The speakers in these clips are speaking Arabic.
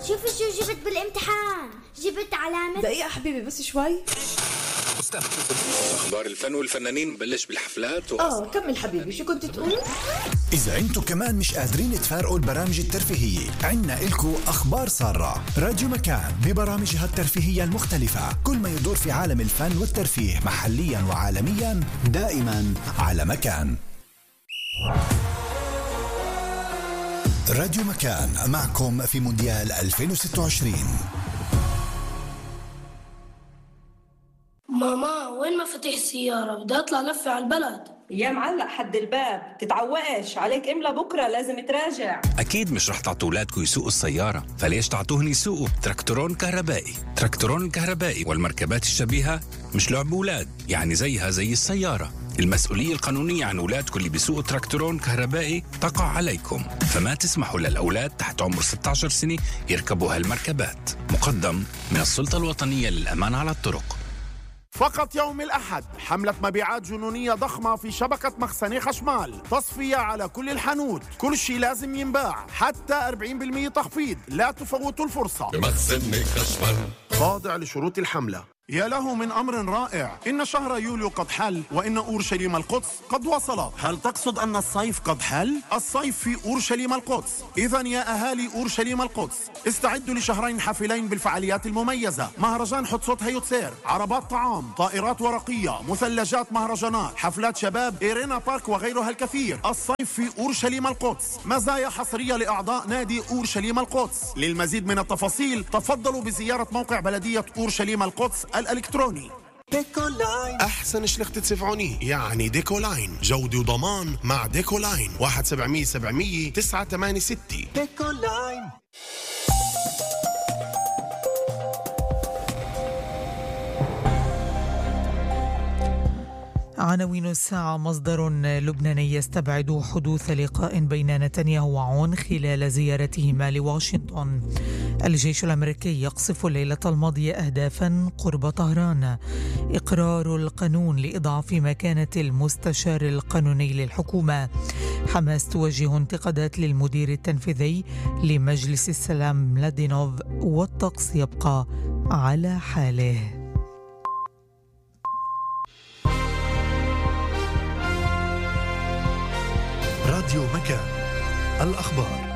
شوفي شو جبت بالامتحان. جبت علامة. دقيقة حبيبي بس شوي. أخبار الفن والفنانين بلش بالحفلات كمل حبيبي، شو كنت تقول؟ إذا أنتو كمان مش قادرين تفارقوا البرامج الترفيهية، عنا إلكو أخبار سارة. راديو مكان ببرامجها الترفيهية المختلفة، كل ما يدور في عالم الفن والترفيه محليا وعالميا، دائما على مكان. راديو مكان معكم في مونديال 2026. ماما وين مفاتيح السيارة؟ بدي أطلع لفة على البلد. يا معلق حد الباب، تتعوقش عليك، املا بكرة لازم تراجع. أكيد مش رح تعطوا أولادكم يسوقوا السيارة، فليش تعطوهن يسوقوا تراكتورون كهربائي؟ تراكتورون الكهربائي والمركبات الشبيهة مش لعب أولاد، يعني زيها زي السيارة. المسؤولية القانونية عن أولادكم اللي بيسوقوا تراكتورون كهربائي تقع عليكم، فما تسمحوا للأولاد تحت عمر 16 سنة يركبوا هالمركبات. مقدم من السلطة الوطنية للأمان على الطرق. فقط يوم الأحد حملة مبيعات جنونية ضخمة في شبكة مخزني خشمال، تصفية على كل الحانوت، كل شيء لازم ينباع، حتى 40% تخفيض، لا تفوتوا الفرصة. مخزني خشمال خاضع لشروط الحملة. يا له من أمر رائع، إن شهر يوليو قد حل وإن أورشليم القدس قد وصلت. هل تقصد أن الصيف قد حل؟ الصيف في أورشليم القدس. إذن يا أهالي أورشليم القدس استعدوا لشهرين حافلين بالفعاليات المميزة: مهرجان حتسوت هيوتسير، عربات طعام، طائرات ورقية، مثلجات مهرجانات، حفلات شباب، إيرينا بارك وغيرها الكثير. الصيف في أورشليم القدس، مزايا حصرية لأعضاء نادي أورشليم القدس. للمزيد من التفاصيل تفضلوا بزيارة موقع بلدية أورشليم القدس الإلكتروني. ديكولاين أحسن شلخت تدفعوني، يعني ديكولاين جودة وضمان مع ديكولاين. 1-700-700 986. ديكولاين. عناوين الساعة. مصدر لبناني يستبعد حدوث لقاء بين نتنياهو وعون خلال زيارتهما لواشنطن. الجيش الأمريكي يقصف الليلة الماضية أهدافا قرب طهران. إقرار القانون لإضعاف مكانة المستشار القانوني للحكومة. حماس توجه انتقادات للمدير التنفيذي لمجلس السلام ملادينوف، والطقس يبقى على حاله. راديو مكان، الأخبار.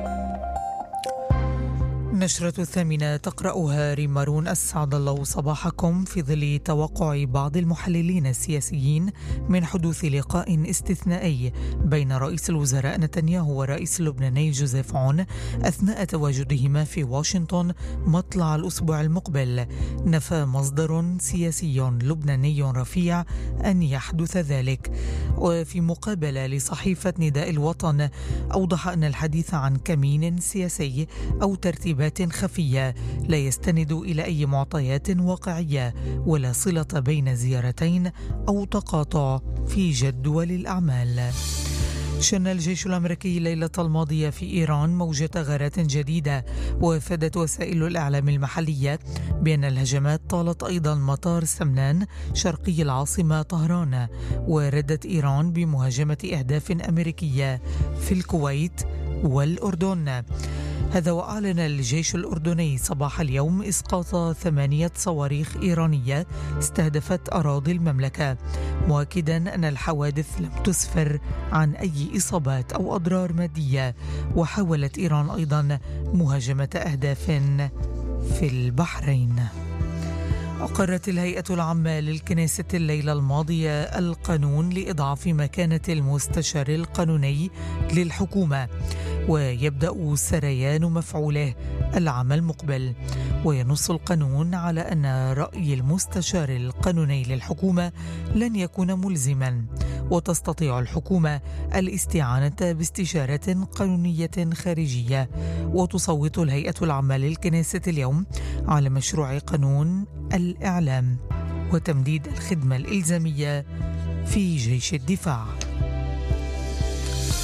نشرة 8 تقرأها ريمارون. أسعد الله صباحكم. في ظل توقع بعض المحللين السياسيين من حدوث لقاء استثنائي بين رئيس الوزراء نتنياهو والرئيس اللبناني جوزيف عون أثناء تواجدهما في واشنطن مطلع الأسبوع المقبل، نفى مصدر سياسي لبناني رفيع أن يحدث ذلك. وفي مقابلة لصحيفة نداء الوطن، أوضح أن الحديث عن كمين سياسي أو ترتيبات خفية لا يستند إلى أي معطيات واقعية ولا صلة بين زيارتين أو تقاطع في جدول الأعمال. شن الجيش الأمريكي الليلة الماضية في إيران موجة غارات جديدة، وافادت وسائل الإعلام المحلية بأن الهجمات طالت أيضا مطار سمنان شرقي العاصمة طهران. وردت إيران بمهاجمة أهداف أمريكية في الكويت والأردن. هذا وأعلن الجيش الأردني صباح اليوم إسقاط 8 صواريخ إيرانية استهدفت أراضي المملكة، مؤكدا أن الحوادث لم تسفر عن أي إصابات أو أضرار مادية. وحاولت إيران أيضا مهاجمة أهداف في البحرين. أقرت الهيئة العامة للكنيسة الليلة الماضية القانون لإضعاف مكانة المستشار القانوني للحكومة، ويبدأ سريان مفعوله العام المقبل. وينص القانون على أن رأي المستشار القانوني للحكومة لن يكون ملزما، وتستطيع الحكومة الاستعانة باستشارة قانونية خارجية. وتصوت الهيئة العامة للكنيسة اليوم على مشروع قانون الإعلام وتمديد الخدمة الإلزامية في جيش الدفاع.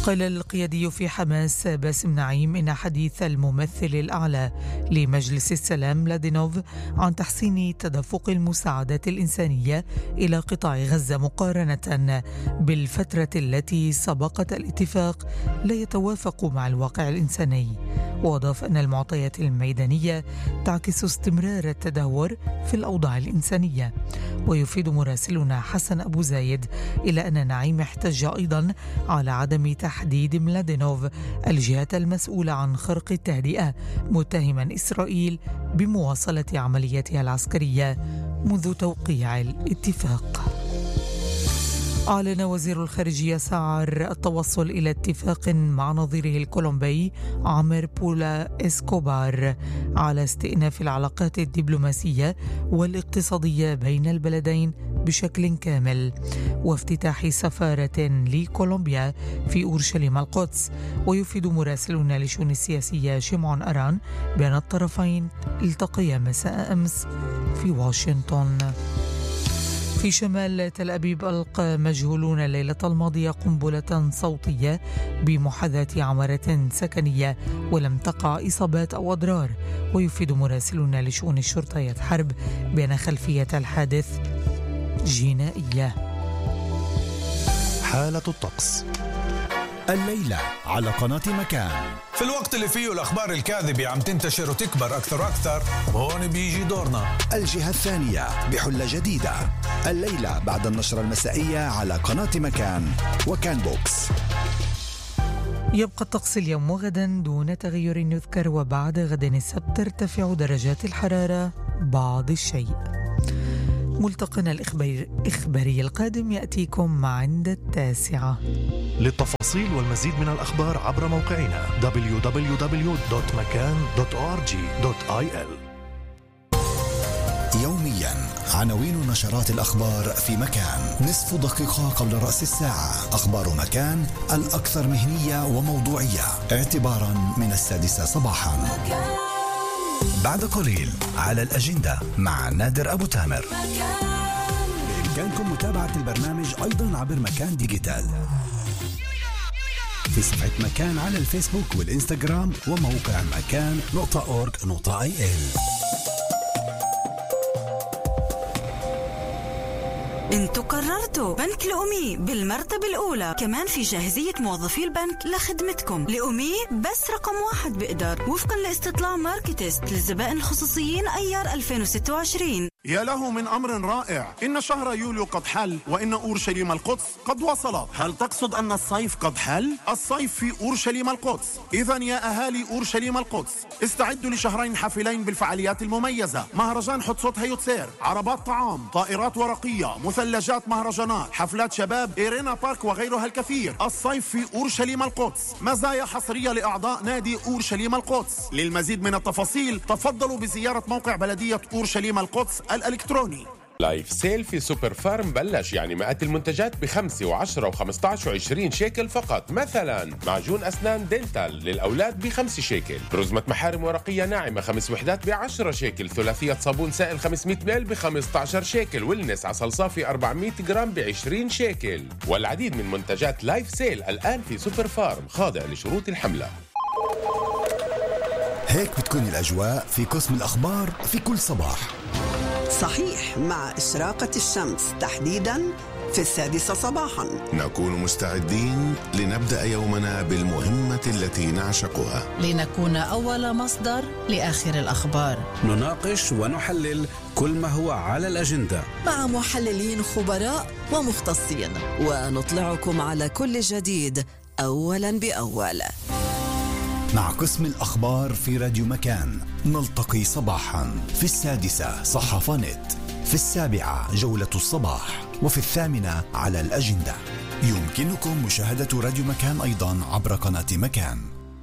قال القيادي في حماس باسم نعيم إن حديث الممثل الأعلى لمجلس السلام ملادينوف عن تحسين تدفق المساعدات الإنسانية إلى قطاع غزة مقارنة بالفترة التي سبقت الاتفاق لا يتوافق مع الواقع الإنساني. وأضاف أن المعطيات الميدانية تعكس استمرار التدهور في الأوضاع الإنسانية. ويفيد مراسلنا حسن أبو زايد إلى أن نعيم احتج أيضا على عدم تحديد ملادينوف الجهة المسؤولة عن خرق التهدئة، متهما إسرائيل بمواصلة عملياتها العسكرية منذ توقيع الاتفاق. أعلن وزير الخارجية سعر التوصل إلى اتفاق مع نظيره الكولومبي عامر بولا إسكوبار على استئناف العلاقات الدبلوماسية والاقتصادية بين البلدين بشكل كامل، وافتتاح سفارة لكولومبيا في أورشليم القدس. ويفيد مراسلنا لشؤون السياسية شمعون أران بأن الطرفين التقيا مساء أمس في واشنطن. في شمال تل أبيب ألقى مجهولون الليلة الماضية قنبلة صوتية بمحاذاة عمارة سكنية ولم تقع إصابات أو أضرار. ويفيد مراسلنا لشؤون الشرطة حرب بأن خلفية الحادث جنائية. حالة الطقس الليلة على قناة مكان. في الوقت اللي فيه الأخبار الكاذبة عم تنتشر وتكبر أكثر وأكثر، هون بيجي دورنا. الجهة الثانية بحلة جديدة الليلة بعد النشرة المسائية على قناة مكان وكان بوكس. يبقى الطقس اليوم وغدا دون تغير يذكر، وبعد غد السبت ترتفع درجات الحرارة بعض الشيء. ملتقنا الإخباري القادم يأتيكم عند 9. للتفاصيل والمزيد من الأخبار عبر موقعنا www.makan.org.il. يوميا عناوين نشرات الأخبار في مكان، نصف دقيقة قبل رأس الساعة. أخبار مكان الأكثر مهنية وموضوعية اعتبارا من 6 صباحا. بعد قليل على الأجندة مع نادر أبو تامر. بإمكانكم متابعة البرنامج أيضا عبر مكان ديجيتال في صفحة مكان على الفيسبوك والإنستغرام وموقع مكان.org.il. انتوا قررتوا بنك لأمي بالمرتبة الأولى، كمان في جاهزية موظفي البنك لخدمتكم. لأمي بس رقم 1 بقدر وفقا لاستطلاع ماركتست للزبائن الخصوصيين أيار 2026. يا له من أمر رائع، إن شهر يوليو قد حل وإن أورشليم القدس قد وصلت. هل تقصد أن الصيف قد حل؟ الصيف في أورشليم القدس. إذن يا أهالي أورشليم القدس استعدوا لشهرين حافلين بالفعاليات المميزة: مهرجان حتسوت هيوتسير، عربات طعام، طائرات ورقية، مثلجات مهرجانات، حفلات شباب، إيرينا بارك وغيرها الكثير. الصيف في أورشليم القدس، مزايا حصرية لأعضاء نادي أورشليم القدس. للمزيد من التفاصيل تفضلوا بزيارة موقع بلدية أورشليم القدس الإلكتروني. لايف سيل في سوبر فارم بلش، يعني مئات المنتجات ب5 و10 و15 و20 شيكل فقط. مثلا معجون أسنان دينتال للأولاد ب5 شيكل، رزمة محارم ورقية ناعمة 5 وحدات ب10 شيكل، ثلاثية صابون سائل 500 مل ب15 شيكل، ويلنس عسل صافي 400 جرام ب20 شيكل. والعديد من منتجات لايف سيل الآن في سوبر فارم، خاضع لشروط الحملة. هيك بتكون الأجواء في قسم الأخبار في كل صباح. صحيح، مع إشراقة الشمس تحديداً في 6 صباحاً نكون مستعدين لنبدأ يومنا بالمهمة التي نعشقها، لنكون أول مصدر لآخر الأخبار. نناقش ونحلل كل ما هو على الأجندة مع محللين خبراء ومختصين، ونطلعكم على كل جديد أولاً بأول. مع قسم الأخبار في راديو مكان نلتقي صباحا في 6 صحافة نت، في 7 جولة الصباح، وفي 8 على الأجندة. يمكنكم مشاهدة راديو مكان أيضا عبر قناة مكان.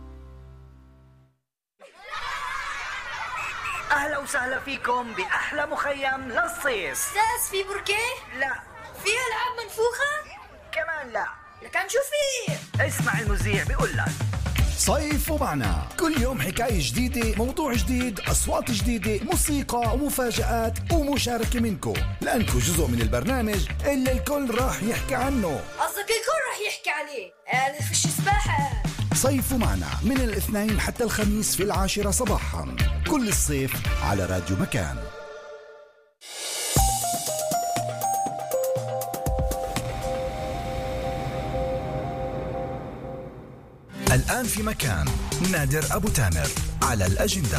أهلا وسهلا فيكم بأحلى مخيم للصيف. أستاذ في بركيه؟ لا. في ألعاب منفوخة؟ كمان لا. لكن شو في؟ اسمع المذيع بيقول لك صيف ومعنا، كل يوم حكاية جديدة، موضوع جديد، أصوات جديدة، موسيقى ومفاجآت ومشاركة منكم، لأنكم جزء من البرنامج اللي الكل راح يحكي عنه. قصدك الكل راح يحكي تحكي عليه؟ فيش سباحة. صيفوا معنا من الاثنين حتى الخميس في 10 صباحا كل الصيف على راديو مكان. الآن في مكان نادر أبو تامر على الأجندة.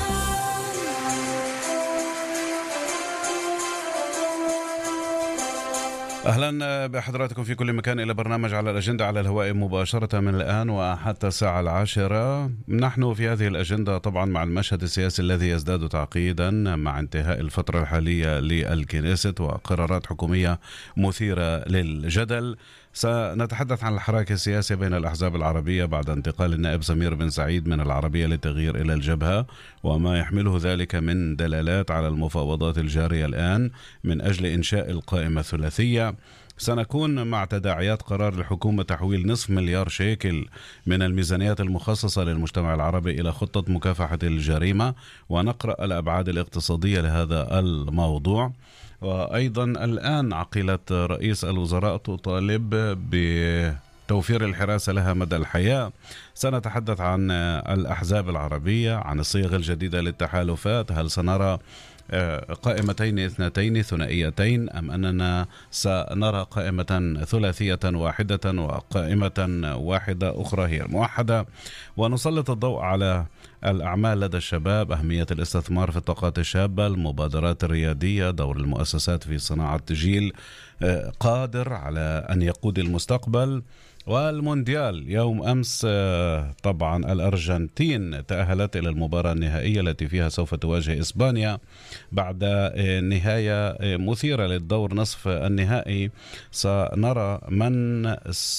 أهلا بحضراتكم في كل مكان إلى برنامج على الأجندة على الهواء مباشرة من الآن وحتى الساعة 10. نحن في هذه الأجندة طبعا مع المشهد السياسي الذي يزداد تعقيدا مع انتهاء الفترة الحالية للكنيست وقرارات حكومية مثيرة للجدل. سنتحدث عن الحراك السياسي بين الأحزاب العربية بعد انتقال النائب سمير بن سعيد من العربية للتغيير إلى الجبهة وما يحمله ذلك من دلالات على المفاوضات الجارية الآن من أجل إنشاء القائمة الثلاثية. سنكون مع تداعيات قرار الحكومة تحويل نصف مليار شيكل من الميزانيات المخصصة للمجتمع العربي إلى خطة مكافحة الجريمة ونقرأ الأبعاد الاقتصادية لهذا الموضوع. وأيضا الآن عقيلة رئيس الوزراء تطالب بتوفير الحراسة لها مدى الحياة. سنتحدث عن الأحزاب العربية، عن الصيغ الجديدة للتحالفات. هل سنرى قائمتين اثنتين ثنائيتين أم أننا سنرى قائمة ثلاثية واحدة وقائمة واحدة أخرى هي الموحدة؟ ونسلط الضوء على الأعمال لدى الشباب، أهمية الاستثمار في الطاقات الشابة، المبادرات الريادية، دور المؤسسات في صناعة جيل قادر على أن يقود المستقبل. والمونديال يوم أمس طبعا الأرجنتين تأهلت إلى المباراة النهائية التي فيها سوف تواجه إسبانيا بعد نهاية مثيرة للدور نصف النهائي. سنرى من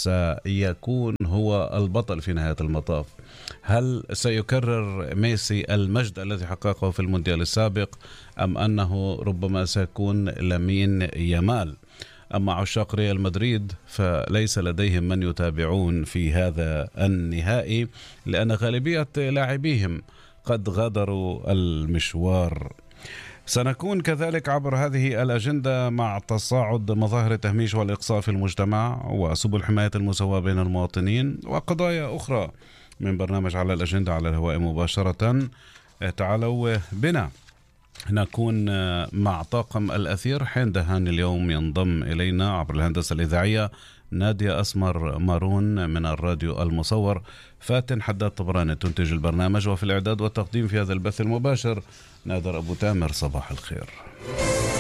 سيكون هو البطل في نهاية المطاف. هل سيكرر ميسي المجد الذي حققه في المونديال السابق أم أنه ربما سيكون لامين يامال؟ أما عشاق ريال مدريد فليس لديهم من يتابعون في هذا النهائي لأن غالبية لاعبيهم قد غادروا المشوار. سنكون كذلك عبر هذه الأجندة مع تصاعد مظاهر التهميش والإقصاء في المجتمع وسبل حماية المساواة بين المواطنين وقضايا أخرى من برنامج على الأجندة على الهواء مباشرة. تعالوا بنا نكون مع طاقم الأثير. حين دهان اليوم ينضم إلينا عبر الهندسة الإذاعية نادية أسمر مارون من الراديو المصور. فاتن حداد طبراني تنتج البرنامج وفي الإعداد والتقديم في هذا البث المباشر نادر أبو تامر. صباح الخير.